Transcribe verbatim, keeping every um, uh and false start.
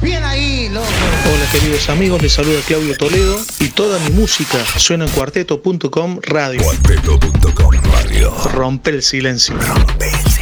Bien ahí, loco. Hola queridos amigos, les saluda Claudio Toledo y toda mi música suena en cuarteto punto com radio. cuarteto punto com radio. Rompe el silencio. Rompe el silencio.